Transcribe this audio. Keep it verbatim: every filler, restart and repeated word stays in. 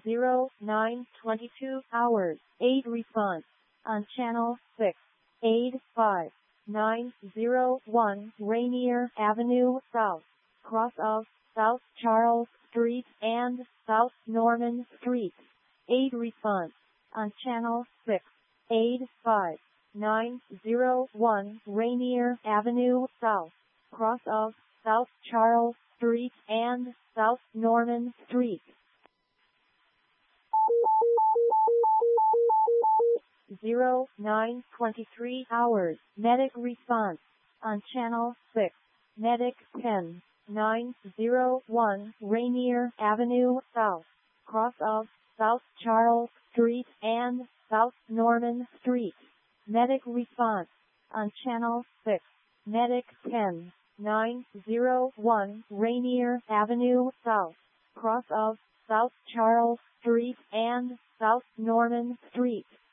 zero nine twenty-two hours, eight response on channel six, eight five nine zero one Rainier Avenue South, cross of South Charles Street and South Norman Street, eight response on channel six, eight five nine zero one Rainier Avenue South, cross of South Charles Street and South Norman Street. zero nine twenty-three hours, medic response on channel six, medic ten nine zero one Rainier Avenue South, cross of South Charles Street and South Norman Street, medic response on channel six, medic ten nine zero one Rainier Avenue South, cross of South Charles Street and South Norman Street.